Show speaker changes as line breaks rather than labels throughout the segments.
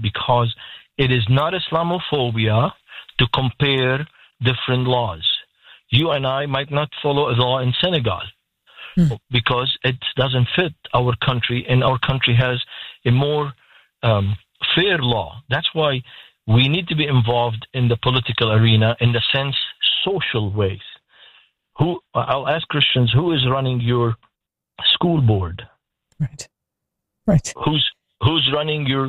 because it is not Islamophobia to compare different laws. You and I might not follow a law in Senegal because it doesn't fit our country, and our country has a more fair law. That's why we need to be involved in the political arena in the sense social ways. I'll ask Christians, who is running your school board?
Right.
Who's running your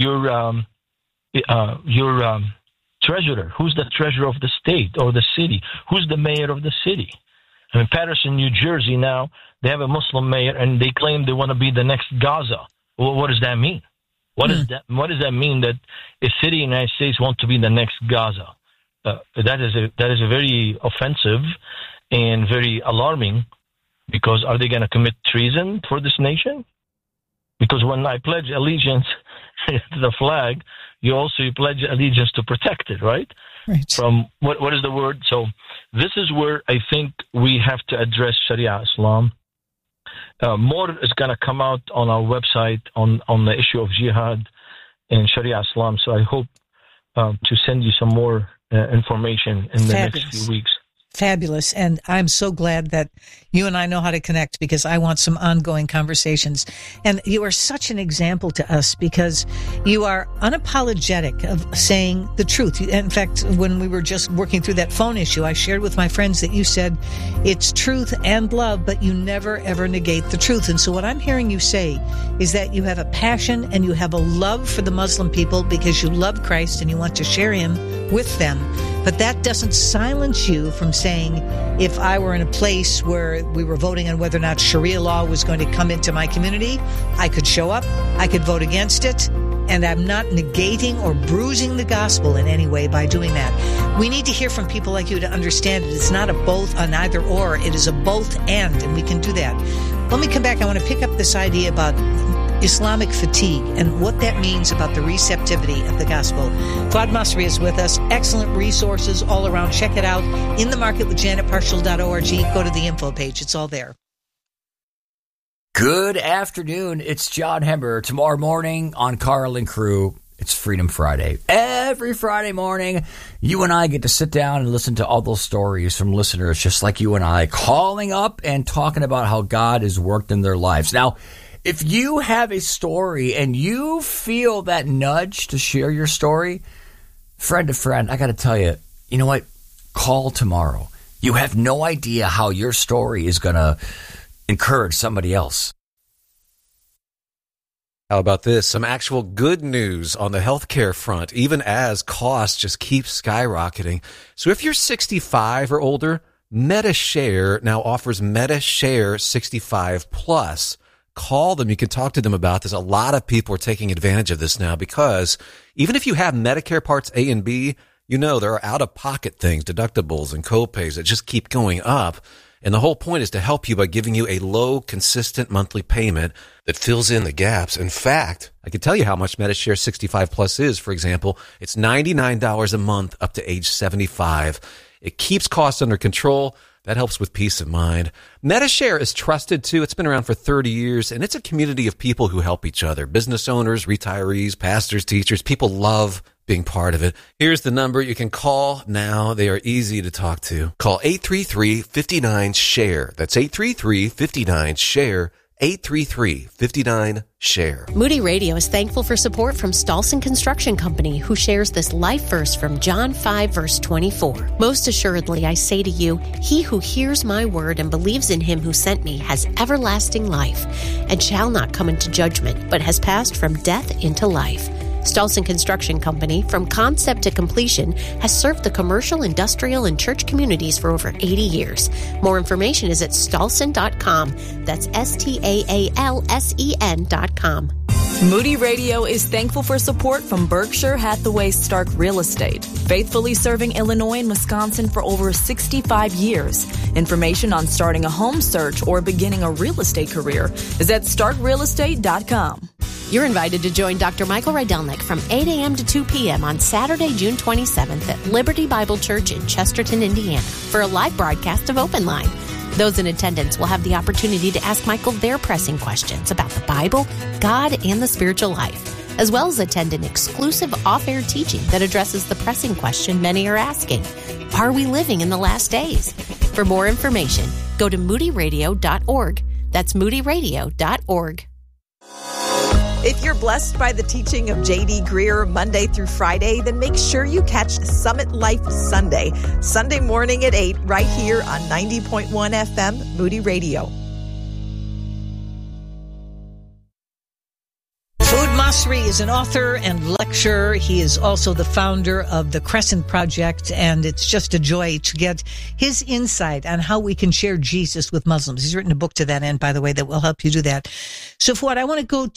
treasurer? Who's the treasurer of the state or the city? Who's the mayor of the city? I mean, Patterson, New Jersey now, they have a Muslim mayor, and they claim they want to be the next Gaza. Well, what does that mean? What does that mean that a city in the United States wants to be the next Gaza? That is a very offensive and very alarming, because are they going to commit treason for this nation? Because when I pledge allegiance to the flag, you also pledge allegiance to protect it, right?
Right.
From what is the word? So this is where I think we have to address Sharia Islam. More is going to come out on our website on the issue of jihad and Sharia Islam. So I hope to send you some more information in the next few weeks.
Fabulous. And I'm so glad that you and I know how to connect, because I want some ongoing conversations. And you are such an example to us, because you are unapologetic of saying the truth. In fact, when we were just working through that phone issue, I shared with my friends that you said it's truth and love, but you never, ever negate the truth. And so what I'm hearing you say is that you have a passion and you have a love for the Muslim people because you love Christ and you want to share him with them. But that doesn't silence you from saying, if I were in a place where we were voting on whether or not Sharia law was going to come into my community, I could show up, I could vote against it, and I'm not negating or bruising the gospel in any way by doing that. We need to hear from people like you to understand it. It's not a both, an either or. It is a both and we can do that. When we come back, I want to pick up this idea about Islamic fatigue and what that means about the receptivity of the gospel. Fuad Masri is with us. Excellent resources all around. Check it out. In the Market with JanetParshall.org. Go to the info page. It's all there.
Good afternoon. It's John Hemmer. Tomorrow morning on Carl and Crew, it's Freedom Friday. Every Friday morning, you and I get to sit down and listen to all those stories from listeners just like you and I, calling up and talking about how God has worked in their lives. Now, if you have a story and you feel that nudge to share your story, friend to friend, I got to tell you, you know what? Call tomorrow. You have no idea how your story is going to encourage somebody else.
How about this? Some actual good news on the healthcare front, even as costs just keep skyrocketing. So if you're 65 or older, MediShare now offers MediShare 65 Plus. Call them. You can talk to them about this. A lot of people are taking advantage of this now because even if you have Medicare Parts A and B, you know there are out-of-pocket things, deductibles and copays that just keep going up. And the whole point is to help you by giving you a low, consistent monthly payment that fills in the gaps. In fact, I can tell you how much MediShare 65 Plus is. For example, it's $99 a month up to age 75. It keeps costs under control. That helps with peace of mind. MediShare is trusted, too. It's been around for 30 years, and it's a community of people who help each other. Business owners, retirees, pastors, teachers. People love being part of it. Here's the number you can call now. They are easy to talk to. Call 833-59-SHARE. That's 833-59-SHARE. 833-59-SHARE.
Moody Radio is thankful for support from Stolson Construction Company, who shares this life verse from John 5, verse 24. Most assuredly, I say to you, he who hears my word and believes in him who sent me has everlasting life and shall not come into judgment, but has passed from death into life. Stolson Construction Company, from concept to completion, has served the commercial, industrial, and church communities for over 80 years. More information is at stolson.com. That's STAALSEN.com.
Moody Radio is thankful for support from Berkshire Hathaway Stark Real Estate, faithfully serving Illinois and Wisconsin for over 65 years. Information on starting a home search or beginning a real estate career is at starkrealestate.com.
You're invited to join Dr. Michael Rydelnik from 8 a.m. to 2 p.m. on Saturday, June 27th at Liberty Bible Church in Chesterton, Indiana, for a live broadcast of Open Line. Those in attendance will have the opportunity to ask Michael their pressing questions about the Bible, God, and the spiritual life. as well as attend an exclusive off-air teaching that addresses the pressing question many are asking. Are we living in the last days? For more information, go to moodyradio.org. That's moodyradio.org.
If you're blessed by the teaching of J.D. Greear Monday through Friday, then make sure you catch Summit Life Sunday, Sunday morning at 8, right here on 90.1 FM, Moody Radio.
Fouad Masri is an author and lecturer. He is also the founder of the Crescent Project, and it's just a joy to get his insight on how we can share Jesus with Muslims. He's written a book to that end, by the way, that will help you do that. So, Fouad, I want to go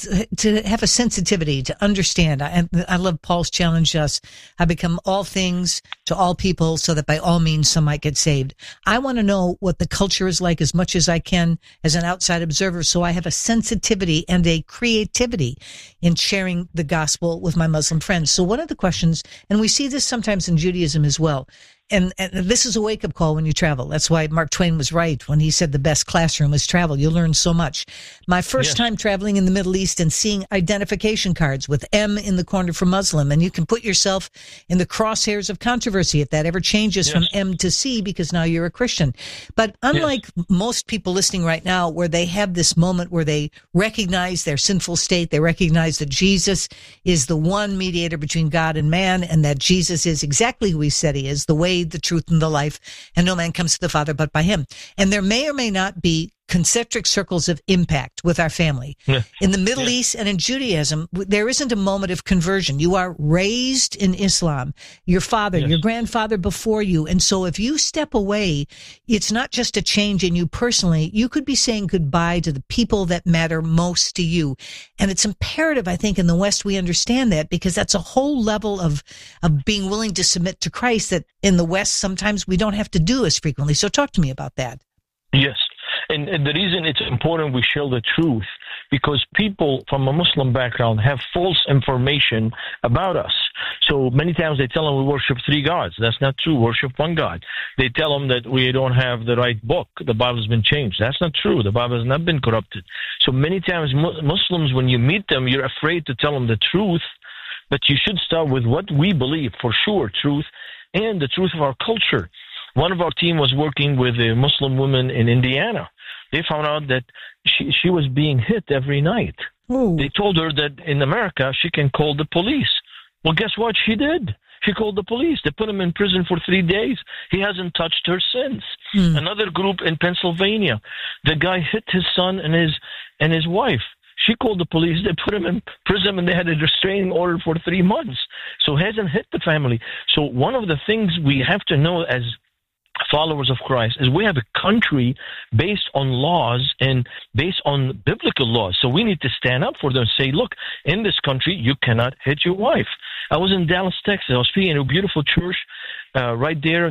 to have a sensitivity to understand. I love Paul's challenge us. I become all things to all people so that by all means some might get saved. I want to know what the culture is like as much as I can as an outside observer, so I have a sensitivity and a creativity in sharing the gospel with my Muslim friends. So one of the questions, and we see this sometimes in Judaism as well, and this is a wake-up call when you travel. That's why Mark Twain was right when he said the best classroom is travel. You learn so much. My first time traveling in the Middle East and seeing identification cards with M in the corner for Muslim, and you can put yourself in the crosshairs of controversy if that ever changes from M to C because now you're a Christian. But unlike most people listening right now, where they have this moment where they recognize their sinful state, they recognize that Jesus is the one mediator between God and man, and that Jesus is exactly who he said he is, the way, the truth, and the life, and no man comes to the Father but by him. And there may or may not be concentric circles of impact with our family. In the Middle East and in Judaism, there isn't a moment of conversion. You are raised in Islam, your father, your grandfather before you. And so if you step away, it's not just a change in you personally. You could be saying goodbye to the people that matter most to you. And it's imperative, I think, in the West we understand that, because that's a whole level of being willing to submit to Christ that in the West sometimes we don't have to do as frequently. So talk to me about that.
Yes. And the reason it's important we share the truth, because people from a Muslim background have false information about us. So many times they tell them we worship three gods. That's not true. Worship one God. They tell them that we don't have the right book. The Bible's been changed. That's not true. The Bible has not been corrupted. So many times Muslims, when you meet them, you're afraid to tell them the truth, but you should start with what we believe for sure, truth, and the truth of our culture. One of our team was working with a Muslim woman in Indiana. They found out that she was being hit every night. Ooh. They told her that in America she can call the police. Well, guess what? She did. She called the police. They put him in prison for 3 days. He hasn't touched her since. Another group in Pennsylvania, the guy hit his son and his wife. She called the police. They put him in prison, and they had a restraining order for 3 months. So he hasn't hit the family. So one of the things we have to know as followers of Christ is we have a country based on laws and based on biblical laws. So we need to stand up for them and say, look, in this country, you cannot hit your wife. I was in Dallas, Texas. I was speaking in a beautiful church right there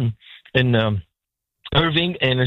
in Irving, and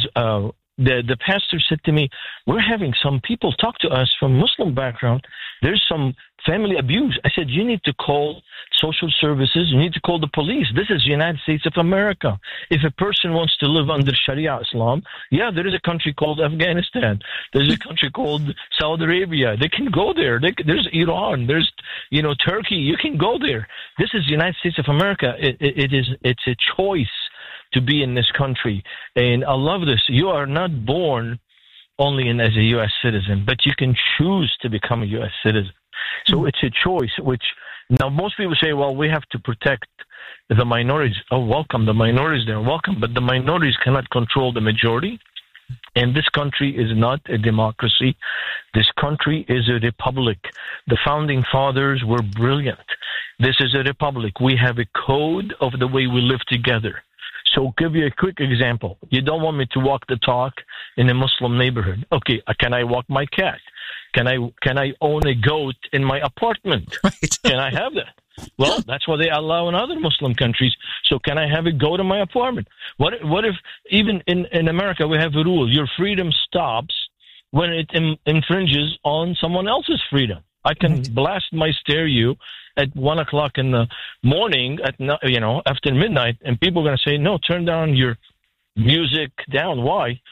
the pastor said to me, we're having some people talk to us from Muslim background. There's some family abuse. I said, you need to call social services. You need to call the police. This is the United States of America. If a person wants to live under Sharia Islam, there is a country called Afghanistan. There's a country called Saudi Arabia. They can go there. There's Iran. There's, Turkey. You can go there. This is the United States of America. It's a choice to be in this country. And I love this. You are not born only as a U.S. citizen, but you can choose to become a U.S. citizen. So it's a choice, which now most people say, well, we have to protect the minorities. Oh, welcome. The minorities, they're welcome. But the minorities cannot control the majority. And this country is not a democracy. This country is a republic. The founding fathers were brilliant. This is a republic. We have a code of the way we live together. So I'll give you a quick example. You don't want me to walk the talk in a Muslim neighborhood. Okay, can I walk my cat? Can I own a goat in my apartment? Right. Can I have that? Well, that's what they allow in other Muslim countries. So can I have a goat in my apartment? What if even in America we have a rule, your freedom stops when it infringes on someone else's freedom? I can blast my stereo at 1 o'clock in the morning, after midnight, and people are going to say, no, turn down your music down. Why?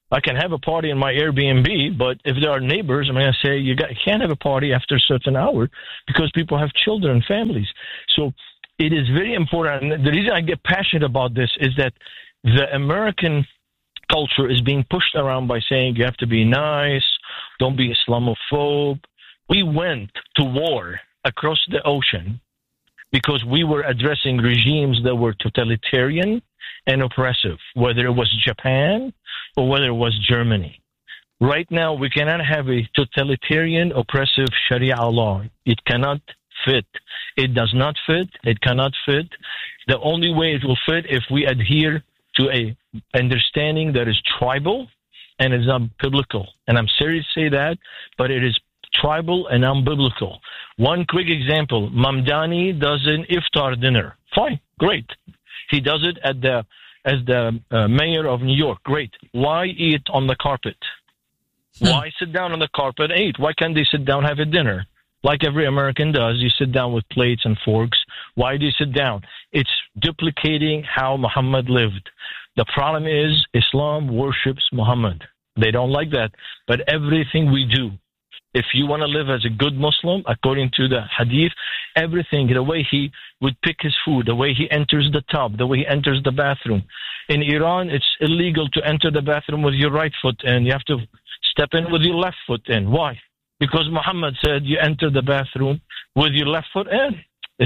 I can have a party in my Airbnb, but if there are neighbors, I'm going to say you can't have a party after a certain hour because people have children and families. So it is very important. And the reason I get passionate about this is that the American culture is being pushed around by saying you have to be nice, don't be Islamophobe. We went to war across the ocean because we were addressing regimes that were totalitarian and oppressive, whether it was Japan or whether it was Germany. Right now, we cannot have a totalitarian, oppressive Sharia law. It cannot fit. It does not fit. It cannot fit. The only way it will fit if we adhere to a understanding that is tribal and is unbiblical. And I'm serious to say that, but it is tribal and unbiblical. One quick example, Mamdani does an iftar dinner. Fine, great. He does it as the mayor of New York. Great. Why eat on the carpet? Why sit down on the carpet and eat? Why can't they sit down and have a dinner? Like every American does, you sit down with plates and forks. Why do you sit down? It's duplicating how Muhammad lived. The problem is Islam worships Muhammad. They don't like that. But everything we do, if you want to live as a good Muslim, according to the hadith, everything, the way he would pick his food, the way he enters the tub, the way he enters the bathroom. In Iran, it's illegal to enter the bathroom with your right foot in. You have to step in with your left foot in. Why? Because Muhammad said you enter the bathroom with your left foot in.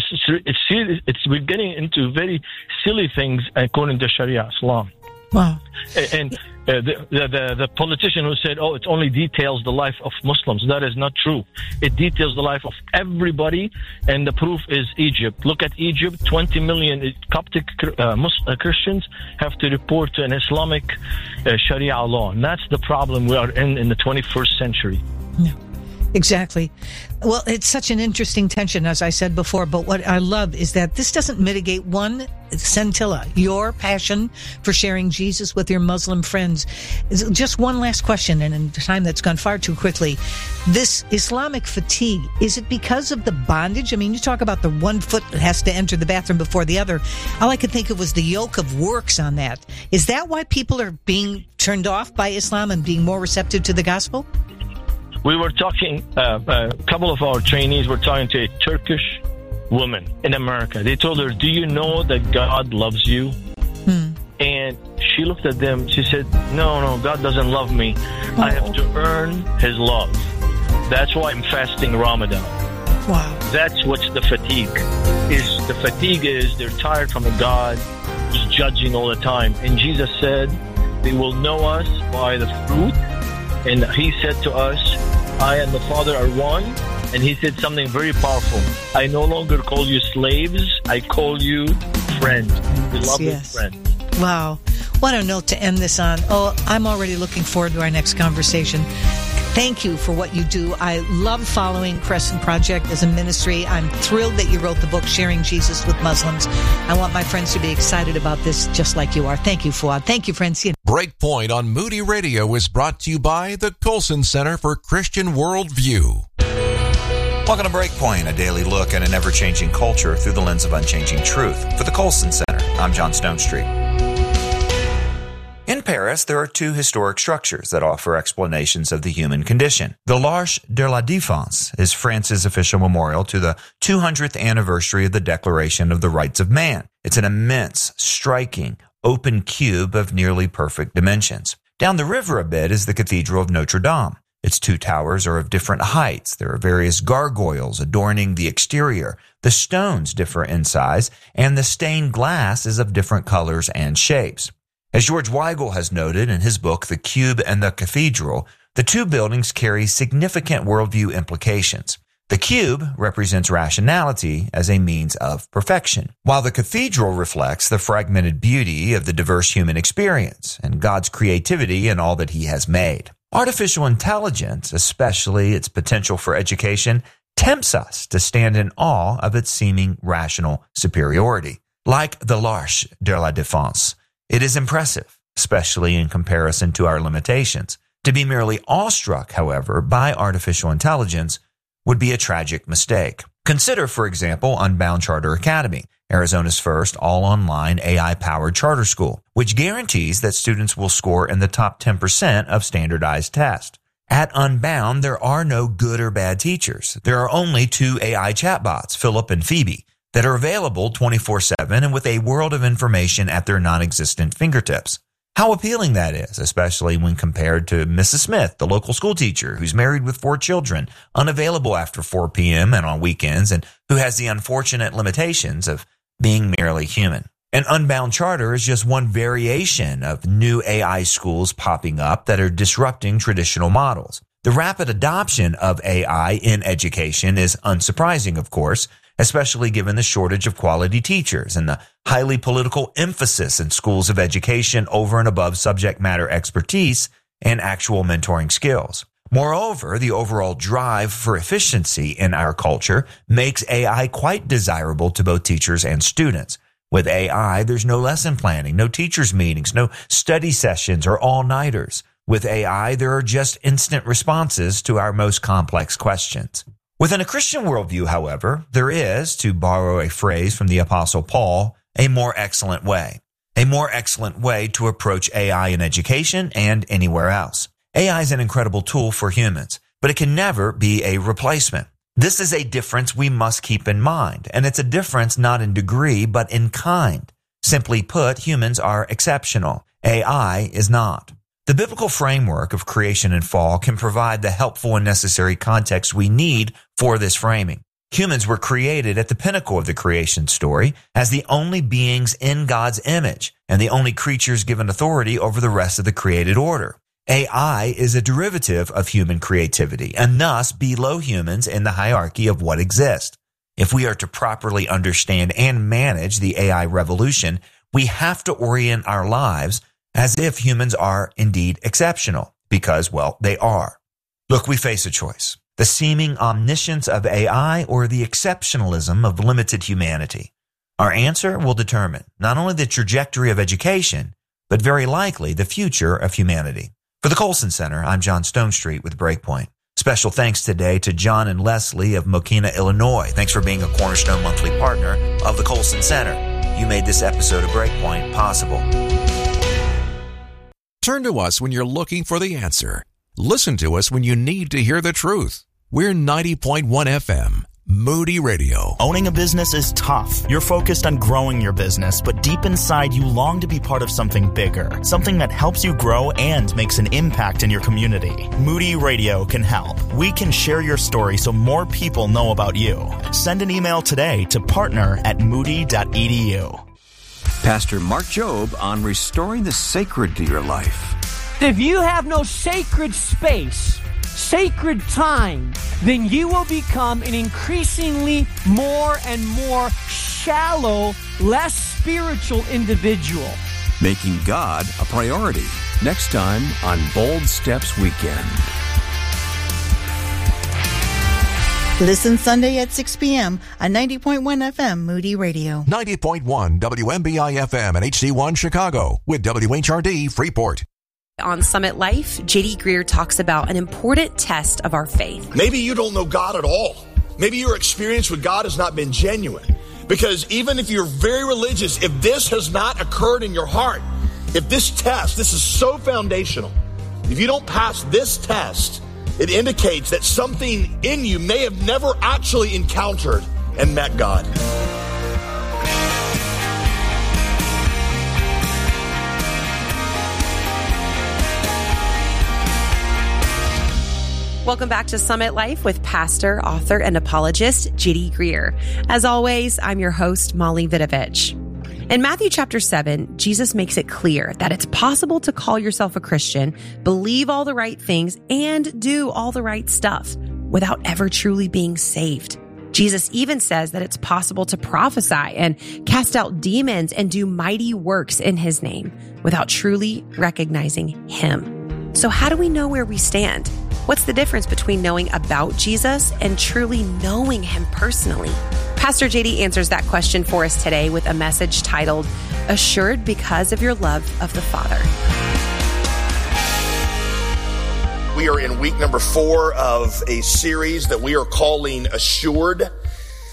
We're getting into very silly things according to Sharia Islam.
Wow.
And the politician who said, it only details the life of Muslims. That is not true. It details the life of everybody, and the proof is Egypt. Look at Egypt. 20 million Coptic Christians have to report to an Islamic Sharia law. And that's the problem we are in the 21st century.
Yeah. Exactly. Well, it's such an interesting tension, as I said before, but what I love is that this doesn't mitigate one scintilla, your passion for sharing Jesus with your Muslim friends. Just one last question, and in time that's gone far too quickly. This Islamic fatigue, is it because of the bondage? I mean, you talk about the one foot that has to enter the bathroom before the other. All I could think of was the yoke of works on that. Is that why people are being turned off by Islam and being more receptive to the gospel?
We were talking, a couple of our trainees were talking to a Turkish woman in America. They told her, do you know that God loves you? And she looked at them. She said, no, God doesn't love me. I have to earn his love. That's why I'm fasting Ramadan.
Wow.
That's what's the fatigue is. The fatigue is they're tired from a God who's judging all the time. And Jesus said, they will know us by the fruit. And he said to us, I and the Father are one. And he said something very powerful. I no longer call you slaves. I call you friends. Beloved friends.
Wow. What a note to end this on. Oh, I'm already looking forward to our next conversation. Thank you for what you do. I love following Crescent Project as a ministry. I'm thrilled that you wrote the book, Sharing Jesus with Muslims. I want my friends to be excited about this just like you are. Thank you, Fuad. Thank you, Francine.
Breakpoint on Moody Radio is brought to you by the Colson Center for Christian Worldview.
Welcome to Breakpoint, a daily look at an ever-changing culture through the lens of unchanging truth. For the Colson Center, I'm John Stonestreet. In Paris, there are two historic structures that offer explanations of the human condition. The L'Arche de la Défense is France's official memorial to the 200th anniversary of the Declaration of the Rights of Man. It's an immense, striking, open cube of nearly perfect dimensions. Down the river a bit is the Cathedral of Notre Dame. Its two towers are of different heights. There are various gargoyles adorning the exterior. The stones differ in size, and the stained glass is of different colors and shapes. As George Weigel has noted in his book, The Cube and the Cathedral, the two buildings carry significant worldview implications. The cube represents rationality as a means of perfection, while the cathedral reflects the fragmented beauty of the diverse human experience and God's creativity in all that he has made. Artificial intelligence, especially its potential for education, tempts us to stand in awe of its seeming rational superiority. Like the L'Arche de la Défense, it is impressive, especially in comparison to our limitations. To be merely awestruck, however, by artificial intelligence would be a tragic mistake. Consider, for example, Unbound Charter Academy. Arizona's first all-online AI-powered charter school, which guarantees that students will score in the top 10% of standardized tests. At Unbound, there are no good or bad teachers. There are only 2 AI chatbots, Philip and Phoebe, that are available 24/7 and with a world of information at their non-existent fingertips. How appealing that is, especially when compared to Mrs. Smith, the local school teacher who's married with 4 children, unavailable after 4 p.m. and on weekends, and who has the unfortunate limitations of being merely human. An Unbound charter is just one variation of new AI schools popping up that are disrupting traditional models. The rapid adoption of AI in education is unsurprising, of course, especially given the shortage of quality teachers and the highly political emphasis in schools of education over and above subject matter expertise and actual mentoring skills. Moreover, the overall drive for efficiency in our culture makes AI quite desirable to both teachers and students. With AI, there's no lesson planning, no teachers' meetings, no study sessions or all-nighters. With AI, there are just instant responses to our most complex questions. Within a Christian worldview, however, there is, to borrow a phrase from the Apostle Paul, a more excellent way. A more excellent way to approach AI in education and anywhere else. AI is an incredible tool for humans, but it can never be a replacement. This is a difference we must keep in mind, and it's a difference not in degree, but in kind. Simply put, humans are exceptional. AI is not. The biblical framework of creation and fall can provide the helpful and necessary context we need for this framing. Humans were created at the pinnacle of the creation story as the only beings in God's image and the only creatures given authority over the rest of the created order. AI is a derivative of human creativity and thus below humans in the hierarchy of what exists. If we are to properly understand and manage the AI revolution, we have to orient our lives as if humans are indeed exceptional, because, well, they are. Look, we face a choice: the seeming omniscience of AI or the exceptionalism of limited humanity. Our answer will determine not only the trajectory of education, but very likely the future of humanity. For the Colson Center, I'm John Stonestreet with Breakpoint. Special thanks today to John and Leslie of Mokena, Illinois. Thanks for being a Cornerstone monthly partner of the Colson Center. You made this episode of Breakpoint possible.
Turn to us when you're looking for the answer. Listen to us when you need to hear the truth. We're 90.1 FM, Moody Radio.
Owning a business is tough. You're focused on growing your business, but deep inside you long to be part of something bigger, something that helps you grow and makes an impact in your community. Moody Radio can help. We can share your story so more people know about you. Send an email today to partner@moody.edu.
Pastor Mark Jobe on restoring the sacred to your life.
If you have no sacred space, sacred time, then you will become an increasingly more and more shallow, less spiritual individual.
Making God a priority. Next time on Bold Steps Weekend.
Listen Sunday at 6 p.m. on 90.1 FM Moody Radio.
90.1 WMBI FM and HD1 Chicago with WHRD Freeport.
On Summit Life, J.D. Greear talks about an important test of our faith.
Maybe you don't know God at all. Maybe your experience with God has not been genuine. Because even if you're very religious, if this has not occurred in your heart, if this test, this is so foundational, if you don't pass this test, it indicates that something in you may have never actually encountered and met God.
Welcome back to Summit Life with pastor, author, and apologist J.D. Greear. As always, I'm your host, Molly Vidovich. In Matthew chapter 7, Jesus makes it clear that it's possible to call yourself a Christian, believe all the right things, and do all the right stuff without ever truly being saved. Jesus even says that it's possible to prophesy and cast out demons and do mighty works in his name without truly recognizing him. So how do we know where we stand? What's the difference between knowing about Jesus and truly knowing him personally? Pastor JD answers that question for us today with a message titled, Assured Because of Your Love of the Father.
We are in week number 4 of a series that we are calling Assured.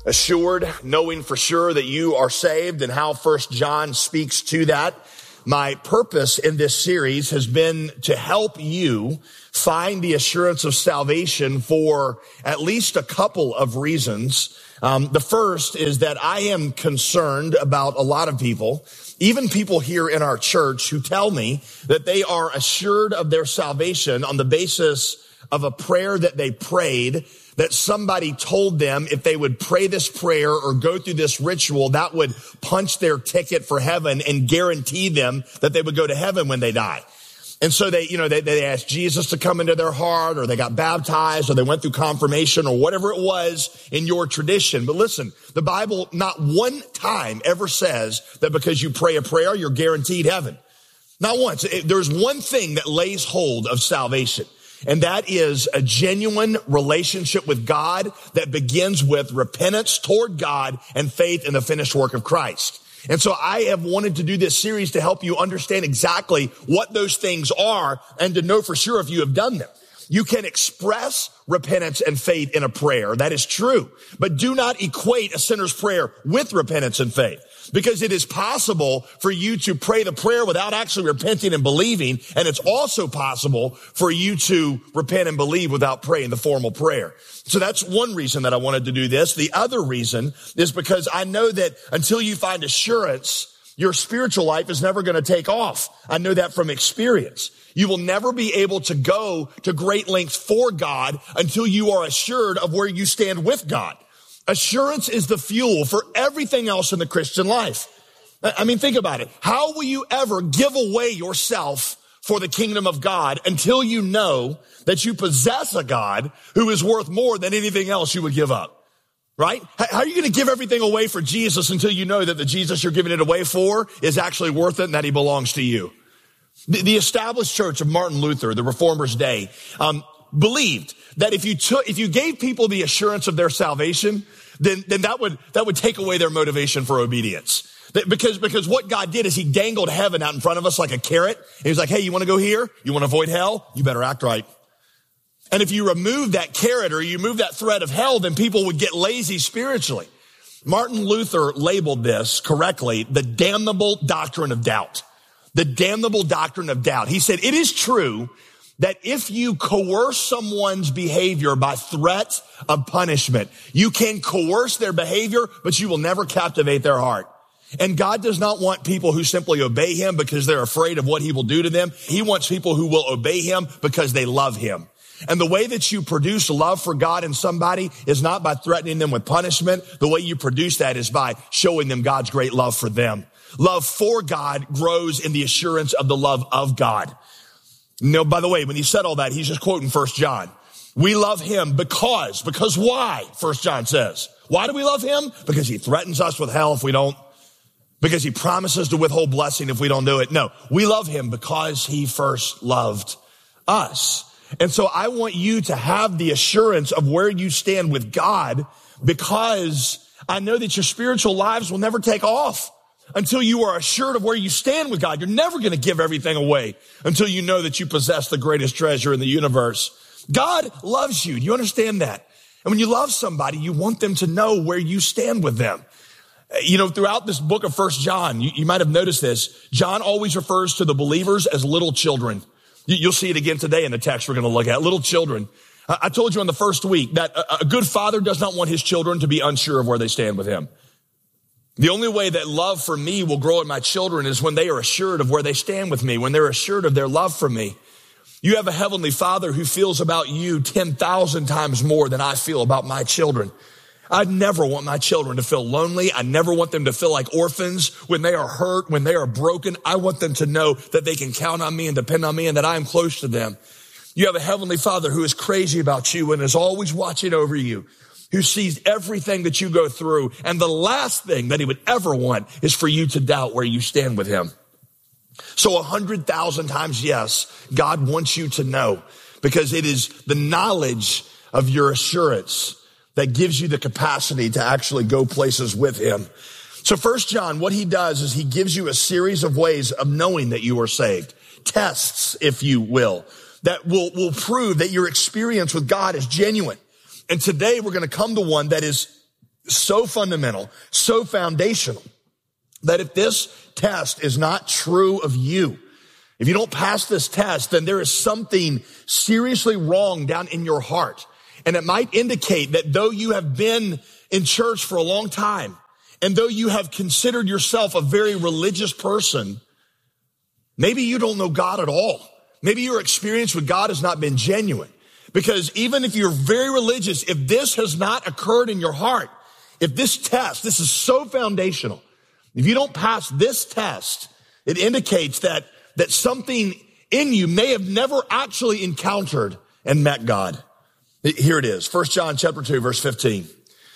assured, knowing for sure that you are saved, and how 1 John speaks to that. My purpose in this series has been to help you find the assurance of salvation for at least a couple of reasons. The first is that I am concerned about a lot of people, even people here in our church, who tell me that they are assured of their salvation on the basis of a prayer that they prayed, that somebody told them if they would pray this prayer or go through this ritual, that would punch their ticket for heaven and guarantee them that they would go to heaven when they die. And so they asked Jesus to come into their heart, or they got baptized, or they went through confirmation, or whatever it was in your tradition. But listen, the Bible not one time ever says that because you pray a prayer, you're guaranteed heaven. Not once. There's one thing that lays hold of salvation, and that is a genuine relationship with God that begins with repentance toward God and faith in the finished work of Christ. And so I have wanted to do this series to help you understand exactly what those things are and to know for sure if you have done them. You can express repentance and faith in a prayer. That is true. But do not equate a sinner's prayer with repentance and faith, because it is possible for you to pray the prayer without actually repenting and believing. And it's also possible for you to repent and believe without praying the formal prayer. So that's one reason that I wanted to do this. The other reason is because I know that until you find assurance, your spiritual life is never going to take off. I know that from experience. You will never be able to go to great lengths for God until you are assured of where you stand with God. Assurance is the fuel for everything else in the Christian life. I mean, think about it. How will you ever give away yourself for the kingdom of God until you know that you possess a God who is worth more than anything else you would give up? Right? How are you going to give everything away for Jesus until you know that the Jesus you're giving it away for is actually worth it and that he belongs to you? The established church of Martin Luther, the Reformer's day, believed that if you gave people the assurance of their salvation, then that would take away their motivation for obedience. Because what God did is he dangled heaven out in front of us like a carrot. And he was like, hey, you want to go here? You want to avoid hell? You better act right. And if you remove that carrot or you remove that threat of hell, then people would get lazy spiritually. Martin Luther labeled this correctly the damnable doctrine of doubt. The damnable doctrine of doubt. He said, it is true that if you coerce someone's behavior by threat of punishment, you can coerce their behavior, but you will never captivate their heart. And God does not want people who simply obey him because they're afraid of what he will do to them. He wants people who will obey him because they love him. And the way that you produce love for God in somebody is not by threatening them with punishment. The way you produce that is by showing them God's great love for them. Love for God grows in the assurance of the love of God. No, by the way, when he said all that, he's just quoting 1 John. We love him because why? 1 John says. Why do we love him? Because he threatens us with hell if we don't. Because he promises to withhold blessing if we don't do it. No, we love him because he first loved us. And so I want you to have the assurance of where you stand with God, because I know that your spiritual lives will never take off until you are assured of where you stand with God. You're never going to give everything away until you know that you possess the greatest treasure in the universe. God loves you. Do you understand that? And when you love somebody, you want them to know where you stand with them. You know, throughout this book of 1 John, you might have noticed this. John always refers to the believers as little children. You'll see it again today in the text we're going to look at. Little children. I told you on the first week that a good father does not want his children to be unsure of where they stand with him. The only way that love for me will grow in my children is when they are assured of where they stand with me, when they're assured of their love for me. You have a heavenly Father who feels about you 10,000 times more than I feel about my children. I never want my children to feel lonely. I never want them to feel like orphans when they are hurt, when they are broken. I want them to know that they can count on me and depend on me and that I am close to them. You have a heavenly Father who is crazy about you and is always watching over you, who sees everything that you go through. And the last thing that he would ever want is for you to doubt where you stand with him. So 100,000 times yes, God wants you to know, because it is the knowledge of your assurance that gives you the capacity to actually go places with him. So 1 John, what he does is he gives you a series of ways of knowing that you are saved. Tests, if you will, that will prove that your experience with God is genuine. And today we're going to come to one that is so fundamental, so foundational, that if this test is not true of you, if you don't pass this test, then there is something seriously wrong down in your heart. And it might indicate that though you have been in church for a long time, and though you have considered yourself a very religious person, maybe you don't know God at all. Maybe your experience with God has not been genuine. Because even if you're very religious, if this has not occurred in your heart, if this test, this is so foundational, if you don't pass this test, it indicates that something in you may have never actually encountered and met God. Here it is, 1 John chapter 2, verse 15.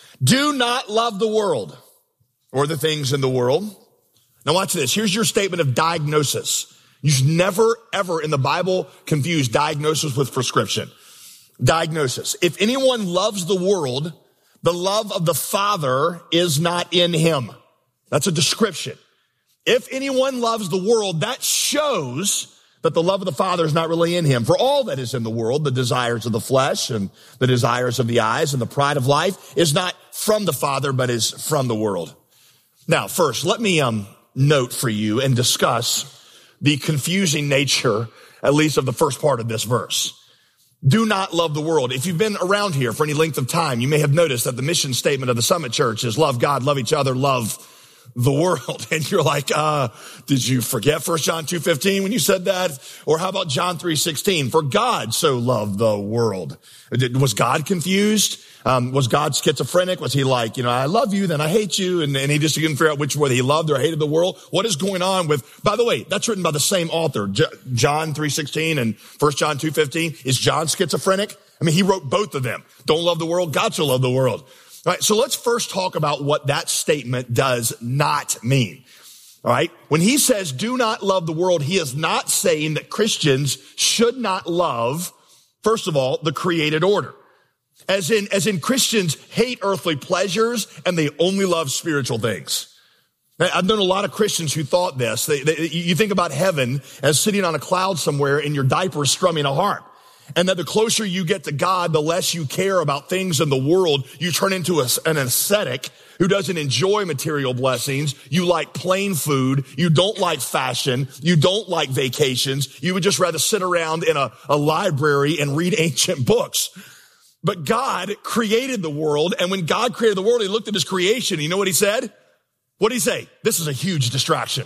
Do not love the world or the things in the world. Now watch this. Here's your statement of diagnosis. You should never, ever in the Bible confuse diagnosis with prescription. Diagnosis. If anyone loves the world, the love of the Father is not in him. That's a description. If anyone loves the world, that shows that the love of the Father is not really in him. For all that is in the world, the desires of the flesh and the desires of the eyes and the pride of life is not from the Father, but is from the world. Now, first, let me note for you and discuss the confusing nature, at least of the first part of this verse. Do not love the world. If you've been around here for any length of time, you may have noticed that the mission statement of the Summit Church is love God, love each other, love the world. And you're like, did you forget 1 John 2:15 when you said that? Or how about John 3:16? For God so loved the world. Was God confused? Was God schizophrenic? Was he like, I love you, then I hate you, and he just couldn't figure out which whether he loved or hated the world? What is going on with, by the way, that's written by the same author, John 3:16 and 1 John 2:15. Is John schizophrenic? I mean, he wrote both of them. Don't love the world, God so loved the world. All right, so let's first talk about what that statement does not mean. All right, when he says do not love the world, he is not saying that Christians should not love, first of all, the created order. As in Christians hate earthly pleasures and they only love spiritual things. I've known a lot of Christians who thought this. You think about heaven as sitting on a cloud somewhere in your diaper strumming a harp. And that the closer you get to God, the less you care about things in the world. You turn into an ascetic who doesn't enjoy material blessings. You like plain food. You don't like fashion. You don't like vacations. You would just rather sit around in a library and read ancient books. But God created the world. And when God created the world, he looked at his creation. You know what he said? What did he say? This is a huge distraction.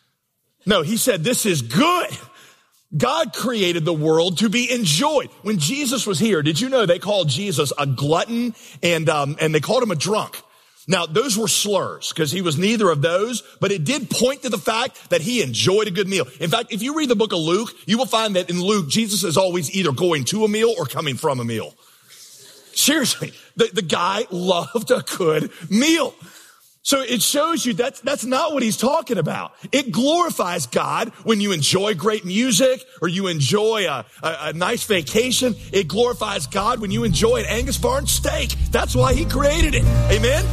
No, he said, this is good. God created the world to be enjoyed. When Jesus was here, did you know they called Jesus a glutton and they called him a drunk? Now, those were slurs because he was neither of those, but it did point to the fact that he enjoyed a good meal. In fact, if you read the book of Luke, you will find that in Luke, Jesus is always either going to a meal or coming from a meal. Seriously, the guy loved a good meal. So it shows you that's not what he's talking about. It glorifies God when you enjoy great music or you enjoy a nice vacation. It glorifies God when you enjoy an Angus Barn steak. That's why he created it. Amen?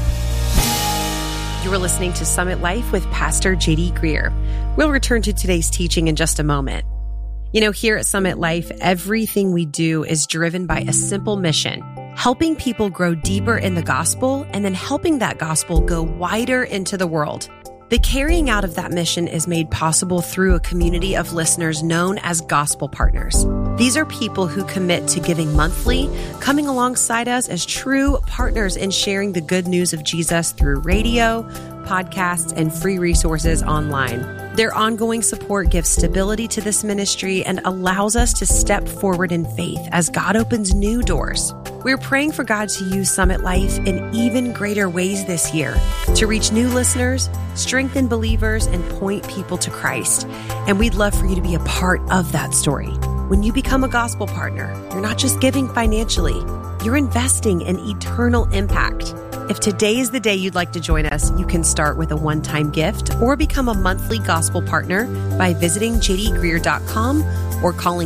You are listening to Summit Life with Pastor J.D. Greer. We'll return to today's teaching in just a moment. Here at Summit Life, everything we do is driven by a simple mission: helping people grow deeper in the gospel and then helping that gospel go wider into the world. The carrying out of that mission is made possible through a community of listeners known as gospel partners. These are people who commit to giving monthly, coming alongside us as true partners in sharing the good news of Jesus through radio, podcasts, and free resources online. Their ongoing support gives stability to this ministry and allows us to step forward in faith as God opens new doors. We're praying for God to use Summit Life in even greater ways this year to reach new listeners, strengthen believers, and point people to Christ. And we'd love for you to be a part of that story. When you become a gospel partner, you're not just giving financially, you're investing in eternal impact. If today is the day you'd like to join us, you can start with a one-time gift or become a monthly gospel partner by visiting jdgreer.com or calling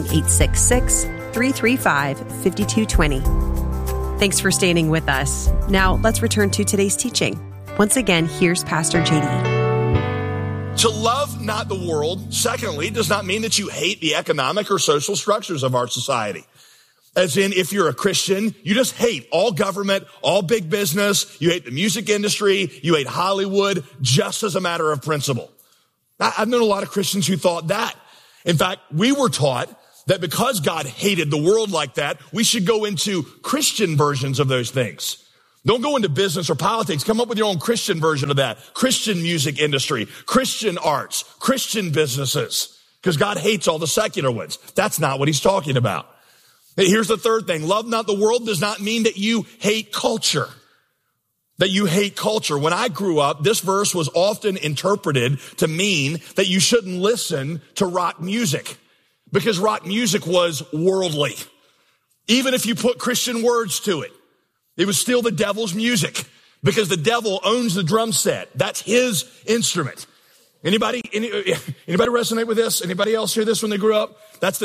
866-335-5220. Thanks for standing with us. Now let's return to today's teaching. Once again, here's Pastor JD.
To love not the world, secondly, does not mean that you hate the economic or social structures of our society. As in, if you're a Christian, you just hate all government, all big business. You hate the music industry. You hate Hollywood, just as a matter of principle. I've known a lot of Christians who thought that. In fact, we were taught that because God hated the world like that, we should go into Christian versions of those things. Don't go into business or politics. Come up with your own Christian version of that. Christian music industry, Christian arts, Christian businesses, because God hates all the secular ones. That's not what he's talking about. Here's the third thing. Love not the world does not mean that you hate culture. That you hate culture. When I grew up, this verse was often interpreted to mean that you shouldn't listen to rock music because rock music was worldly. Even if you put Christian words to it, it was still the devil's music because the devil owns the drum set. That's his instrument. Anybody resonate with this? Anybody else hear this when they grew up?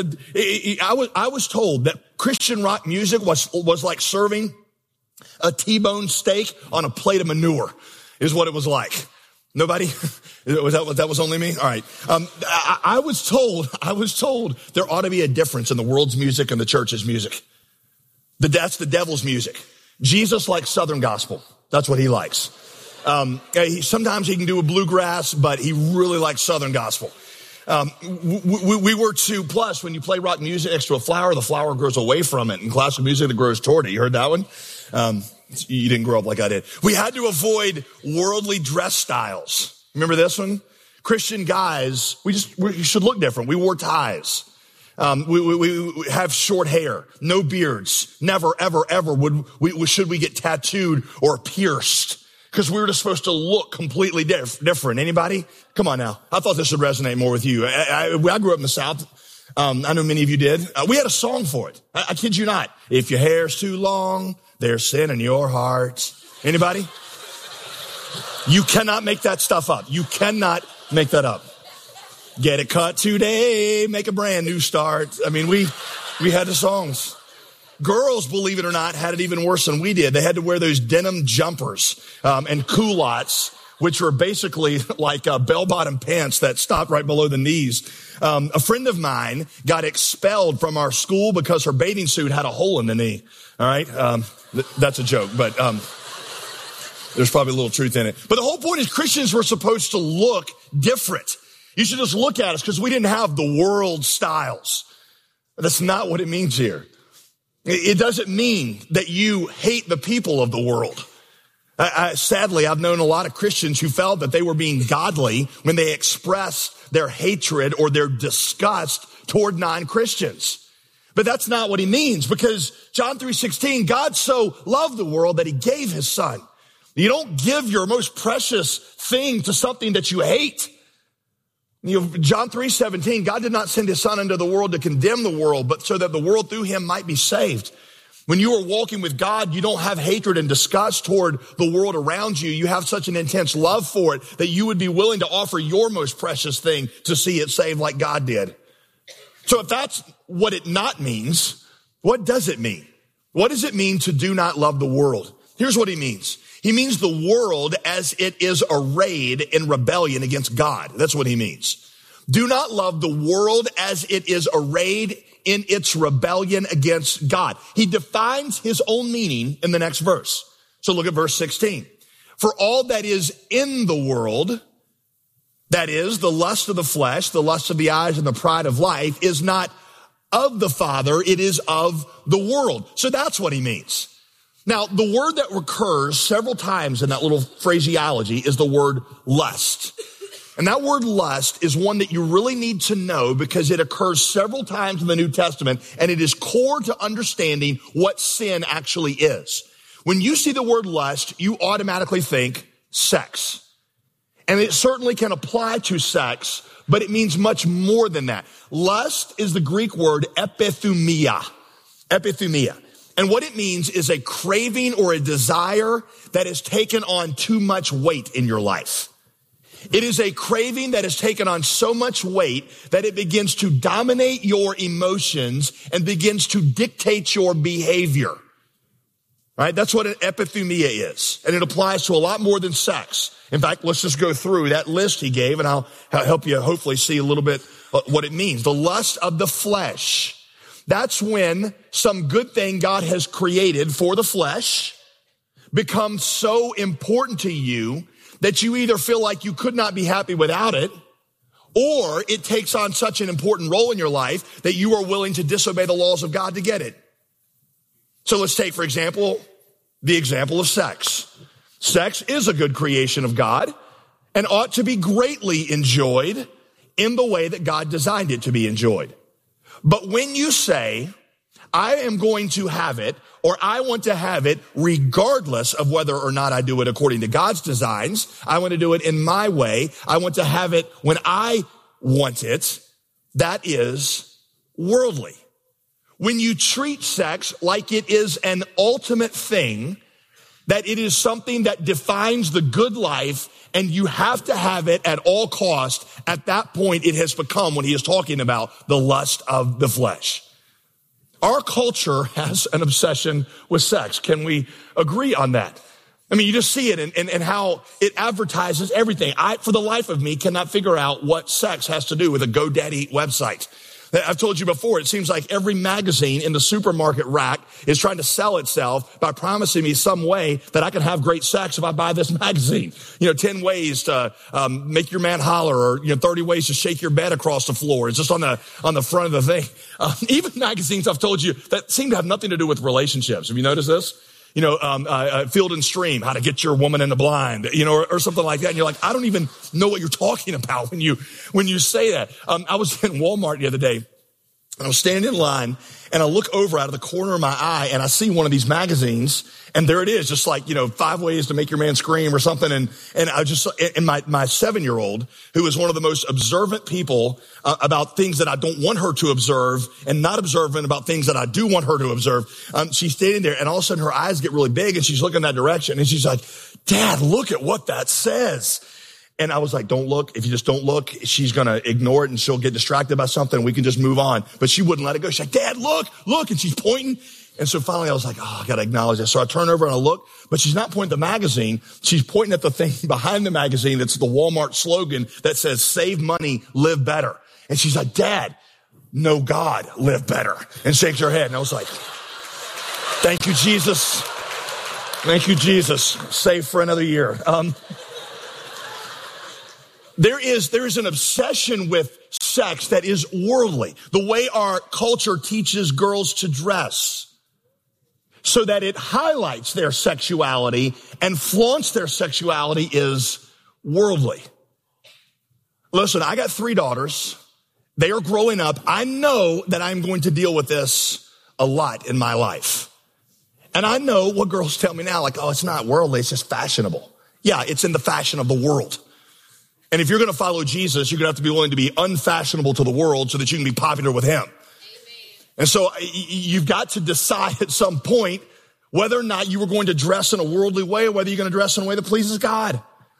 I was told that Christian rock music was like serving a T-bone steak on a plate of manure is what it was like. Nobody? That was only me? All right. I was told there ought to be a difference in the world's music and the church's music. That's the devil's music. Jesus likes Southern gospel. That's what he likes. Sometimes he can do a bluegrass, but he really likes Southern gospel. We were to, plus when you play rock music next to a flower, the flower grows away from it, and classical music that grows toward it. You heard that one? You didn't grow up like I did. We had to avoid worldly dress styles. Remember this one? Christian guys, we should look different. We wore ties. We have short hair, no beards. Never, ever, ever should we get tattooed or pierced. Because we were just supposed to look completely different. Anybody? Come on now. I thought this would resonate more with you. I grew up in the South. I know many of you did. We had a song for it. I kid you not. If your hair's too long, there's sin in your heart. Anybody? You cannot make that stuff up. You cannot make that up. Get it cut today, make a brand new start. I mean, we had the songs. Girls, believe it or not, had it even worse than we did. They had to wear those denim jumpers, and culottes, which were basically like bell-bottom pants that stopped right below the knees. A friend of mine got expelled from our school because her bathing suit had a hole in the knee. All right. That's a joke, but, there's probably a little truth in it. But the whole point is Christians were supposed to look different. You should just look at us because we didn't have the world styles. That's not what it means here. It doesn't mean that you hate the people of the world. Sadly, I've known a lot of Christians who felt that they were being godly when they expressed their hatred or their disgust toward non-Christians. But that's not what he means, because John 3:16, God so loved the world that he gave his son. You don't give your most precious thing to something that you hate. John 3:17, God did not send his son into the world to condemn the world, but so that the world through him might be saved. When you are walking with God, you don't have hatred and disgust toward the world around you. You have such an intense love for it that you would be willing to offer your most precious thing to see it saved like God did. So if that's what it not means, what does it mean? What does it mean to do not love the world? Here's what he means. He means the world as it is arrayed in rebellion against God. That's what he means. Do not love the world as it is arrayed in its rebellion against God. He defines his own meaning in the next verse. So look at verse 16. For all that is in the world, that is the lust of the flesh, the lust of the eyes, and the pride of life, is not of the Father, it is of the world. So that's what he means. Now, the word that recurs several times in that little phraseology is the word lust. And that word lust is one that you really need to know because it occurs several times in the New Testament, and it is core to understanding what sin actually is. When you see the word lust, you automatically think sex. And it certainly can apply to sex, but it means much more than that. Lust is the Greek word epithumia. Epithumia. And what it means is a craving or a desire that has taken on too much weight in your life. It is a craving that has taken on so much weight that it begins to dominate your emotions and begins to dictate your behavior. Right? That's what an epithumia is. And it applies to a lot more than sex. In fact, let's just go through that list he gave, and I'll help you hopefully see a little bit what it means. The lust of the flesh. That's when some good thing God has created for the flesh becomes so important to you that you either feel like you could not be happy without it, or it takes on such an important role in your life that you are willing to disobey the laws of God to get it. So let's take, for example, the example of sex. Sex is a good creation of God and ought to be greatly enjoyed in the way that God designed it to be enjoyed. But when you say, I am going to have it, or I want to have it regardless of whether or not I do it according to God's designs, I want to do it in my way, I want to have it when I want it, that is worldly. When you treat sex like it is an ultimate thing, that it is something that defines the good life and you have to have it at all cost, at that point it has become what he is talking about, the lust of the flesh. Our culture has an obsession with sex. Can we agree on that? I mean, you just see it and how it advertises everything. I, for the life of me, cannot figure out what sex has to do with a GoDaddy website. I've told you before, it seems like every magazine in the supermarket rack is trying to sell itself by promising me some way that I can have great sex if I buy this magazine. 10 ways to make your man holler, or 30 ways to shake your bed across the floor. It's just on the front of the thing. Even magazines I've told you that seem to have nothing to do with relationships. Have you noticed this? Field and Stream, how to get your woman in the blind, or something like that. And you're like, I don't even know what you're talking about when you say that. I was in Walmart the other day and I was standing in line and I look over out of the corner of my eye and I see one of these magazines and there it is, just like, 5 ways to make your man scream or something. And I just, and my 7-year-old, who is one of the most observant people about things that I don't want her to observe and not observant about things that I do want her to observe. She's standing there and all of a sudden her eyes get really big and she's looking that direction and she's like, Dad, look at what that says. And I was like, don't look. If you just don't look, she's going to ignore it and she'll get distracted by something. We can just move on. But she wouldn't let it go. She's like, Dad, look. And she's pointing. And so finally I was like, I got to acknowledge this. So I turn over and I look, but she's not pointing at the magazine. She's pointing at the thing behind the magazine. That's the Walmart slogan that says, save money, live better. And she's like, Dad, know God, live better. And shakes her head. And I was like, thank you, Jesus. Thank you, Jesus. Save for another year. There is an obsession with sex that is worldly. The way our culture teaches girls to dress so that it highlights their sexuality and flaunts their sexuality is worldly. Listen, I got 3 daughters. They are growing up. I know that I'm going to deal with this a lot in my life. And I know what girls tell me now, like, oh, it's not worldly, it's just fashionable. Yeah, it's in the fashion of the world. And if you're going to follow Jesus, you're going to have to be willing to be unfashionable to the world so that you can be popular with him. Amen. And so you've got to decide at some point whether or not you were going to dress in a worldly way or whether you're going to dress in a way that pleases God.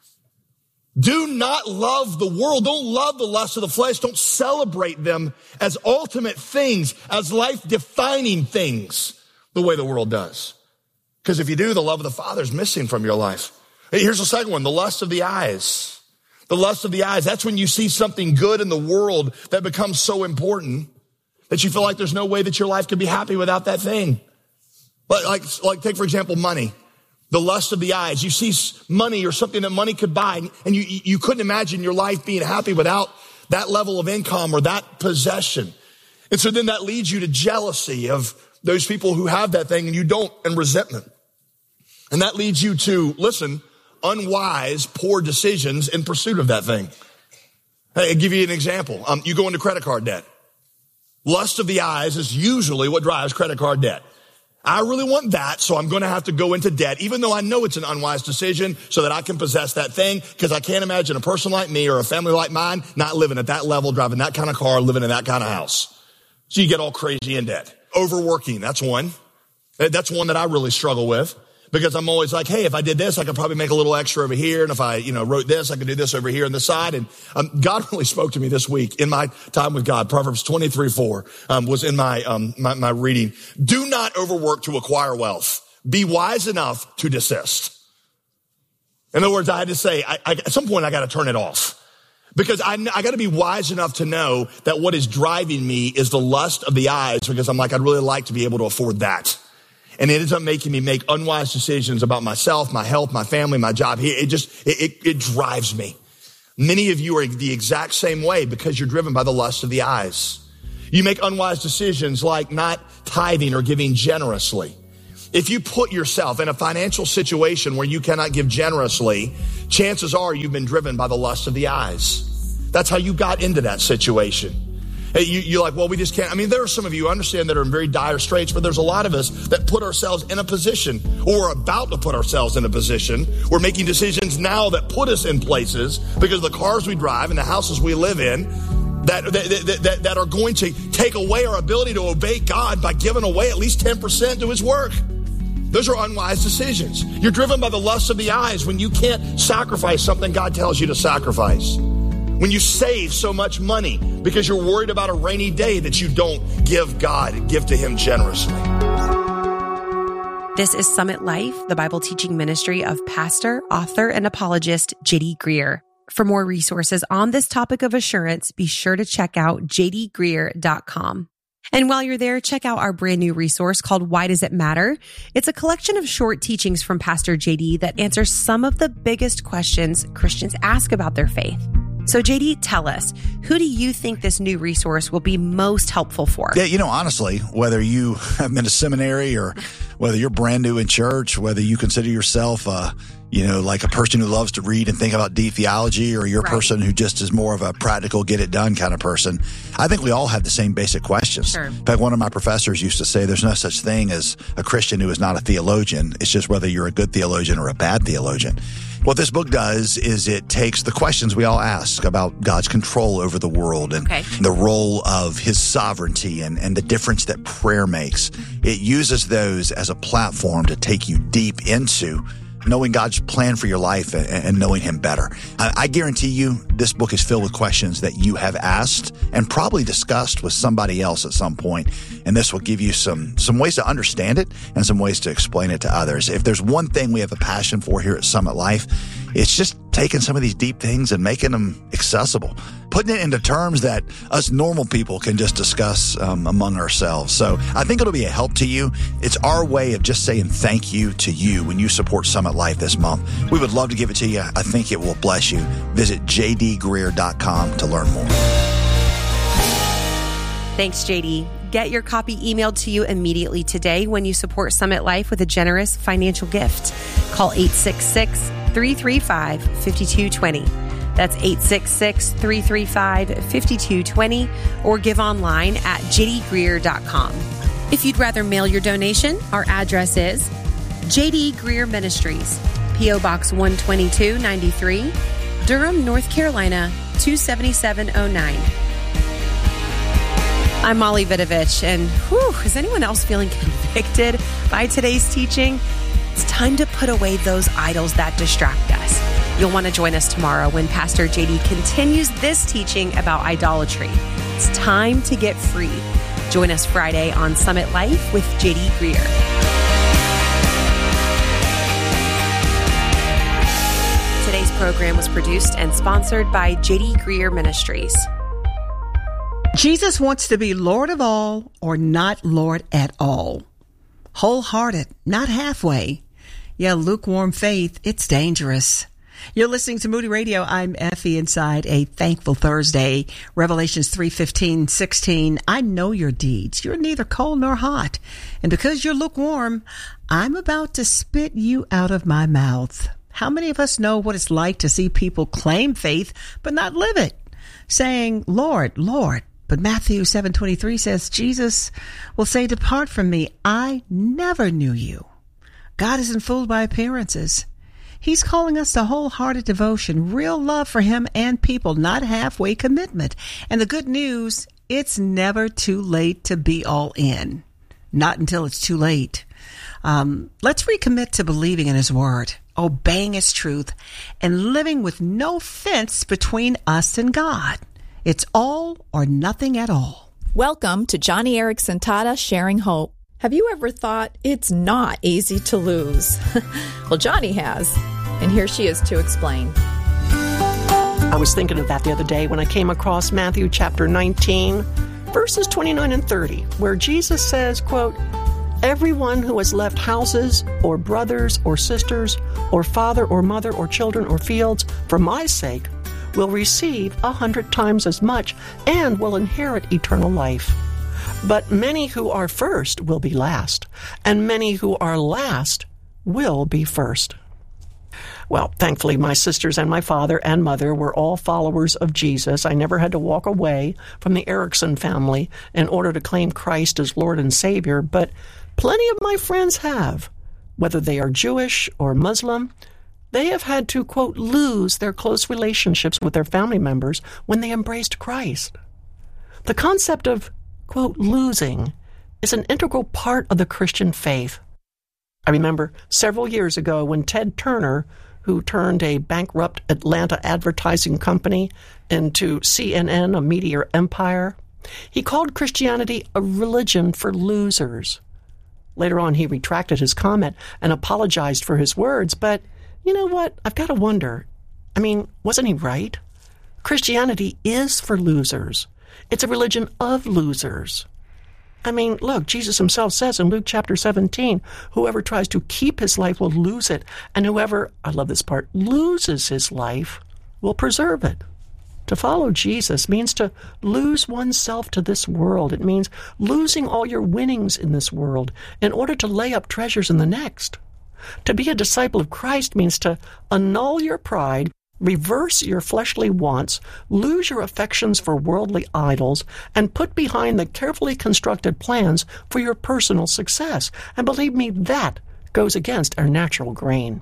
Do not love the world. Don't love the lust of the flesh. Don't celebrate them as ultimate things, as life-defining things, the way the world does. Because if you do, the love of the Father is missing from your life. Here's the second one, the lust of the eyes. The lust of the eyes. That's when you see something good in the world that becomes so important that you feel like there's no way that your life could be happy without that thing. Like take, for example, money. The lust of the eyes. You see money or something that money could buy, and you couldn't imagine your life being happy without that level of income or that possession. And so then that leads you to jealousy of those people who have that thing and you don't, and resentment. And that leads you to, listen, unwise, poor decisions in pursuit of that thing. Hey, I'll give you an example. You go into credit card debt. Lust of the eyes is usually what drives credit card debt. I really want that, so I'm going to have to go into debt, even though I know it's an unwise decision, so that I can possess that thing, because I can't imagine a person like me or a family like mine not living at that level, driving that kind of car, living in that kind of house. So you get all crazy in debt. Overworking, that's one. That's one that I really struggle with. Because I'm always like, hey, if I did this, I could probably make a little extra over here. And if I, wrote this, I could do this over here on the side. And God really spoke to me this week in my time with God. Proverbs 23:4 was in my reading. Do not overwork to acquire wealth. Be wise enough to desist. In other words, I had to say, at some point I got to turn it off. Because I got to be wise enough to know that what is driving me is the lust of the eyes, because I'm like, I'd really like to be able to afford that. And it ends up making me make unwise decisions about myself, my health, my family, my job. It drives me. Many of you are the exact same way because you're driven by the lust of the eyes. You make unwise decisions like not tithing or giving generously. If you put yourself in a financial situation where you cannot give generously, chances are you've been driven by the lust of the eyes. That's how you got into that situation. You're like, well, we just can't. I mean, there are some of you, I understand, that are in very dire straits, but there's a lot of us that put ourselves in a position, or are about to put ourselves in a position. We're making decisions now that put us in places because of the cars we drive and the houses we live in that are going to take away our ability to obey God by giving away at least 10% to his work. Those are unwise decisions. You're driven by the lust of the eyes when you can't sacrifice something God tells you to sacrifice. When you save so much money because you're worried about a rainy day that you don't give to him generously.
This is Summit Life, the Bible teaching ministry of pastor, author, and apologist J.D. Greear. For more resources on this topic of assurance, be sure to check out jdgreear.com. And while you're there, check out our brand new resource called Why Does It Matter? It's a collection of short teachings from Pastor JD that answers some of the biggest questions Christians ask about their faith. So JD, tell us, who do you think this new resource will be most helpful for?
Yeah, honestly, whether you have been to seminary or whether you're brand new in church, whether you consider yourself like a person who loves to read and think about deep theology, or you're a person who just is more of a practical, get it done kind of person. I think we all have the same basic questions.
Sure.
In fact, one of my professors used to say there's no such thing as a Christian who is not a theologian. It's just whether you're a good theologian or a bad theologian. What this book does is it takes the questions we all ask about God's control over the world and the role of his sovereignty and the difference that prayer makes. It uses those as a platform to take you deep into knowing God's plan for your life and knowing him better. I guarantee you this book is filled with questions that you have asked and probably discussed with somebody else at some point. And this will give you some ways to understand it and some ways to explain it to others. If there's one thing we have a passion for here at Summit Life, it's just taking some of these deep things and making them accessible, putting it into terms that us normal people can just discuss among ourselves. So I think it'll be a help to you. It's our way of just saying thank you to you when you support Summit Life this month. We would love to give it to you. I think it will bless you. Visit jdgreear.com to learn more.
Thanks, JD. Get your copy emailed to you immediately today when you support Summit Life with a generous financial gift. Call 866-335-5220. That's 866-335-5220, or give online at jdgreear.com. If you'd rather mail your donation, our address is J.D. Greear Ministries, P.O. Box 12293, Durham, North Carolina, 27709. I'm Molly Vidovich, and is anyone else feeling convicted by today's teaching? It's time to put away those idols that distract us. You'll want to join us tomorrow when Pastor JD continues this teaching about idolatry. It's time to get free. Join us Friday on Summit Life with JD Greear. Today's program was produced and sponsored by JD Greear Ministries.
Jesus wants to be Lord of all or not Lord at all. Wholehearted, not halfway. Yeah, lukewarm faith, it's dangerous. You're listening to Moody Radio. I'm Effie inside a thankful Thursday. Revelations 3:15-16. I know your deeds. You're neither cold nor hot. And because you're lukewarm, I'm about to spit you out of my mouth. How many of us know what it's like to see people claim faith but not live it? Saying, Lord, Lord. But Matthew 7:23 says, Jesus will say, depart from me. I never knew you. God isn't fooled by appearances. He's calling us to wholehearted devotion, real love for him and people, not halfway commitment. And the good news, it's never too late to be all in. Not until it's too late. Let's recommit to believing in his word, obeying his truth, and living with no fence between us and God. It's all or nothing at all.
Welcome to Johnny Erickson Tata Sharing Hope. Have you ever thought it's not easy to lose? Well, Johnny has, and here she is to explain.
I was thinking of that the other day when I came across Matthew chapter 19, verses 29 and 30, where Jesus says, quote, "Everyone who has left houses or brothers or sisters or father or mother or children or fields for my sake will receive 100 times as much and will inherit eternal life. But many who are first will be last, and many who are last will be first." Well, thankfully, my sisters and my father and mother were all followers of Jesus. I never had to walk away from the Erickson family in order to claim Christ as Lord and Savior, but plenty of my friends have. Whether they are Jewish or Muslim, they have had to, quote, lose their close relationships with their family members when they embraced Christ. The concept of, quote, losing is an integral part of the Christian faith. I remember several years ago when Ted Turner, who turned a bankrupt Atlanta advertising company into CNN, a media empire, he called Christianity a religion for losers. Later on, he retracted his comment and apologized for his words, but you know what? I've got to wonder. I mean, wasn't he right? Christianity is for losers. It's a religion of losers. I mean, look, Jesus himself says in Luke chapter 17, whoever tries to keep his life will lose it, and whoever, I love this part, loses his life will preserve it. To follow Jesus means to lose oneself to this world. It means losing all your winnings in this world in order to lay up treasures in the next. To be a disciple of Christ means to annul your pride, reverse your fleshly wants, lose your affections for worldly idols, and put behind the carefully constructed plans for your personal success. And believe me, that goes against our natural grain.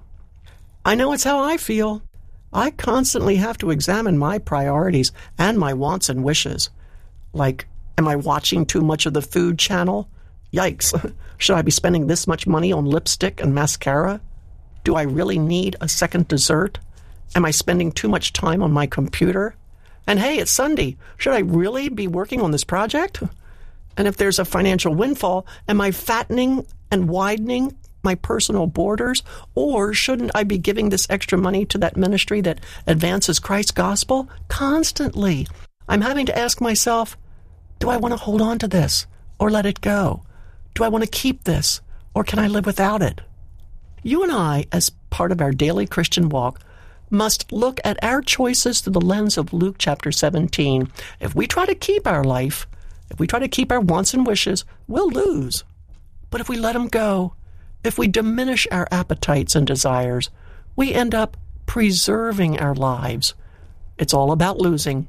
I know it's how I feel. I constantly have to examine my priorities and my wants and wishes. Like, am I watching too much of the Food Channel? Yikes. Should I be spending this much money on lipstick and mascara? Do I really need a second dessert? Am I spending too much time on my computer? And hey, it's Sunday. Should I really be working on this project? And if there's a financial windfall, am I fattening and widening my personal borders? Or shouldn't I be giving this extra money to that ministry that advances Christ's gospel? Constantly, I'm having to ask myself, do I want to hold on to this or let it go? Do I want to keep this or can I live without it? You and I, as part of our daily Christian walk, must look at our choices through the lens of Luke chapter 17. If we try to keep our life, if we try to keep our wants and wishes, we'll lose. But if we let them go, if we diminish our appetites and desires, we end up preserving our lives. It's all about losing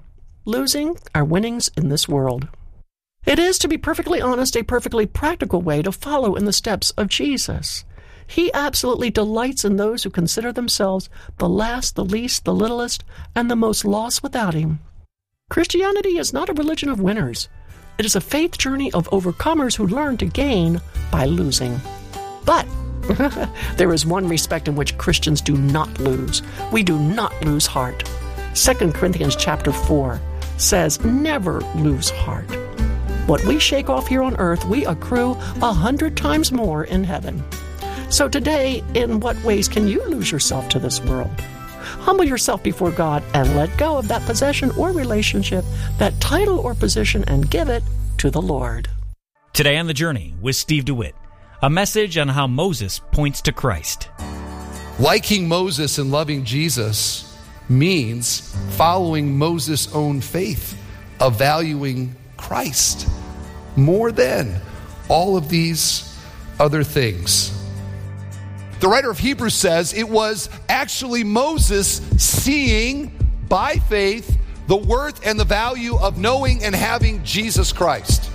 our winnings in this world. It is, to be perfectly honest, a perfectly practical way to follow in the steps of Jesus. He absolutely delights in those who consider themselves the last, the least, the littlest, and the most lost without him. Christianity is not a religion of winners. It is a faith journey of overcomers who learn to gain by losing. But there is one respect in which Christians do not lose. We do not lose heart. 2 Corinthians chapter 4 says, never lose heart. What we shake off here on earth, we accrue 100 times more in heaven. So today, in what ways can you lose yourself to this world? Humble yourself before God and let go of that possession or relationship, that title or position, and give it to the Lord.
Today on The Journey with Steve DeWitt, a message on how Moses points to Christ.
Liking Moses and loving Jesus means following Moses' own faith of valuing Christ more than all of these other things. The writer of Hebrews says it was actually Moses seeing by faith the worth and the value of knowing and having Jesus Christ.